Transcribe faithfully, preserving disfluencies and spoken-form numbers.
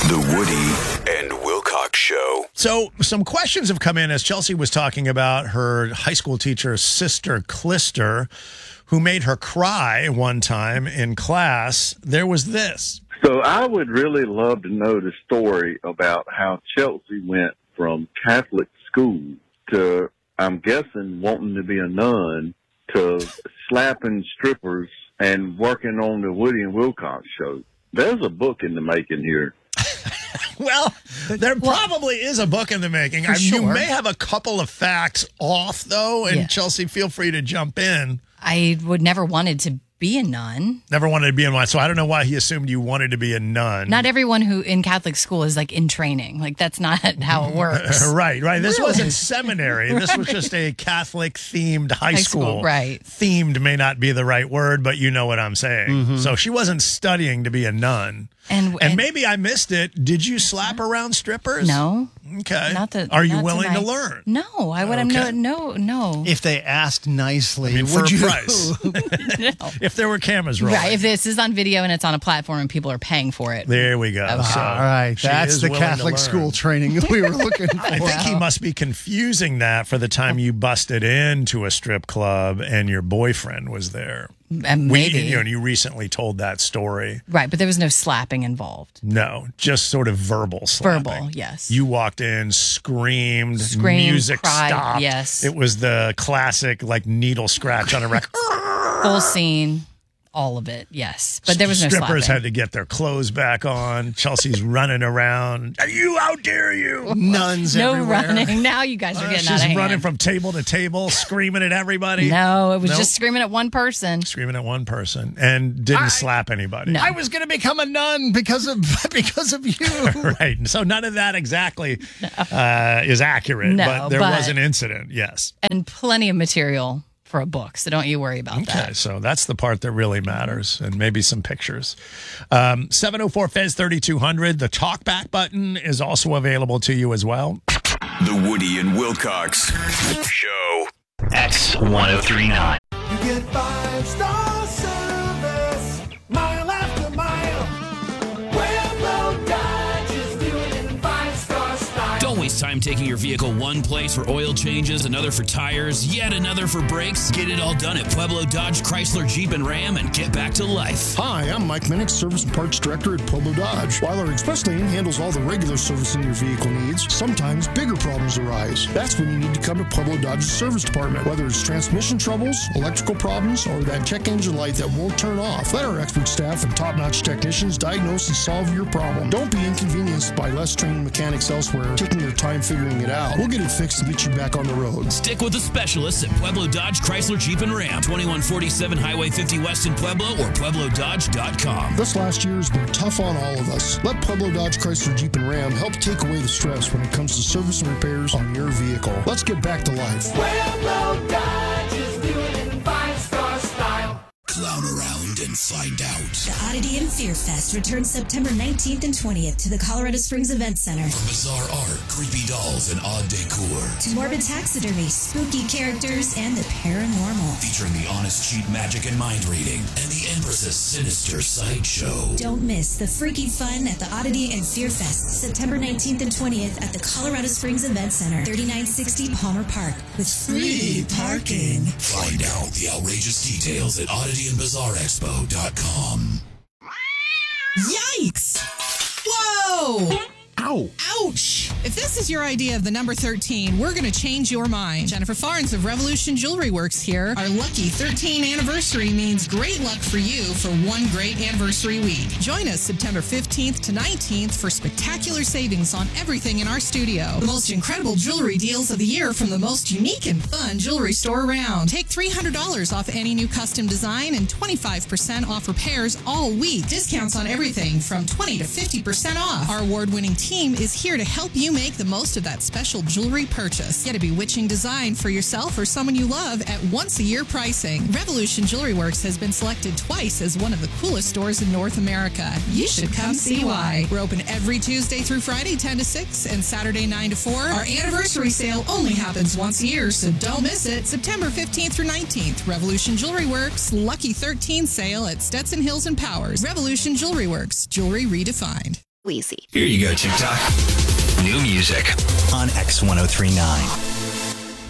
The Woody and Wilcox Show. So some questions have come in as Chelsea was talking about her high school teacher, Sister Clister, who made her cry one time in class. There was this. So I would really love to know the story about how Chelsea went from Catholic school to, I'm guessing, wanting to be a nun to slapping strippers and working on the Woody and Wilcox Show. There's a book in the making here. Well, there probably is a book in the making. I mean, sure. You may have a couple of facts off, though, and Yeah. Chelsea, feel free to jump in. I would never wanted to be a nun. Never wanted to be in one, so I don't know why he assumed you wanted to be a nun. Not everyone who in Catholic school is like in training. Like that's not how it works. Right, right. This Really? wasn't seminary. This was just a Catholic-themed high, High school, right. Themed may not be the right word, but you know what I'm saying. So she wasn't studying to be a nun. And, And and maybe I missed it. Did you slap around strippers? no, Okay. not that. Are you not willing to tonight. learn? No, I would. I'm Okay. no, no, no. If they asked nicely, I mean, for would a you? price. If there were cameras rolling. Right. If this is on video and it's on a platform and people are paying for it. There we go. So All right, she that's is the willing to Catholic learn. school training that we were looking for. I think he must be confusing that for the time you busted into a strip club and your boyfriend was there. And We, maybe. you know, and you recently told that story. Right, but there was no slapping involved. No, just sort of verbal slapping. Verbal, yes. You walked in, screamed, Screamed, music cried, stopped. yes. It was the classic, like, needle scratch on a record. Full scene, all of it, yes. But there was no Strippers slapping. had to get their clothes back on. Chelsea's running around. Are you, how dare you? Nuns no everywhere. running. Now you guys are Uh, getting she's out of hand. running from table to table, screaming at everybody. No, it was Nope. just screaming at one person. Screaming at one person and didn't I- slap anybody. No. I was going to become a nun because of because of you. Right. So none of that exactly uh, is accurate, No, but there but- was an incident, yes. And plenty of material for a book, so don't you worry about Okay, that. so that's the part that really matters, and maybe some pictures. Um, seven oh four F E Z thirty-two hundred. The talkback button is also available to you as well. The Woody and Wilcox Show. X ten thirty-nine. You get five star service, mile after mile. Pueblo Dodge is doing it in five star style. Don't waste time taking your vehicle one place for oil changes, another for tires, yet another for brakes. Get it all done at Pueblo Dodge, Chrysler, Jeep, and Ram and get back to life. Hi, I'm Mike Minnick, Service and Parts Director at Pueblo Dodge. While our express lane handles all the regular servicing your vehicle needs, sometimes bigger problems arise. That's when you need to come to Pueblo Dodge's service department. Whether it's transmission troubles, electrical problems, or that check engine light that won't turn off, let our expert staff and top-notch technicians diagnose and solve your problem. Don't be inconvenienced by less trained mechanics elsewhere taking their time figuring it out. We'll get it fixed and get you back on the road. Stick with the specialists at Pueblo Dodge, Chrysler, Jeep, and Ram. twenty-one forty-seven Highway fifty West in Pueblo or pueblo dodge dot com. This last year has been tough on all of us. Let Pueblo Dodge, Chrysler, Jeep, and Ram help take away the stress when it comes to service and repairs on your vehicle. Let's get back to life. Pueblo Dodge is doing it in five star style. Clown around and find out. The Oddity and Fear Fest returns September nineteenth and twentieth to the Colorado Springs Event Center. From bizarre art, creepy dolls, and odd decor. To morbid taxidermy, spooky characters, and the paranormal. Featuring the honest cheat magic and mind reading. And the Empress's sinister sideshow. Don't miss the freaky fun at the Oddity and Fear Fest, September nineteenth and twentieth at the Colorado Springs Event Center, thirty-nine sixty Palmer Park, with free parking. Find out the outrageous details at oddity and bizarre expo dot com. Yikes! Whoa! Ow! Ouch! If this is your idea of the number thirteen, we're going to change your mind. Jennifer Farnes of Revolution Jewelry Works here. Our lucky thirteen anniversary means great luck for you for one great anniversary week. Join us September fifteenth to nineteenth for spectacular savings on everything in our studio. The most incredible jewelry deals of the year from the most unique and fun jewelry store around. Take three hundred dollars off any new custom design and twenty-five percent off repairs all week. Discounts on everything from twenty to fifty percent off. Our award-winning team is here to help you make the most of that special jewelry purchase. Get a bewitching design for yourself or someone you love at once-a-year pricing. Revolution Jewelry Works has been selected twice as one of the coolest stores in North America. You should come see why. We're open every Tuesday through Friday, ten to six, and Saturday, nine to four. Our anniversary sale only happens once a year, so don't miss it. September fifteenth through nineteenth, Revolution Jewelry Works, Lucky thirteen sale at Stetson Hills and Powers. Revolution Jewelry Works, jewelry redefined. Wheezy. Here you go, TikTok. New music on X ten thirty-nine.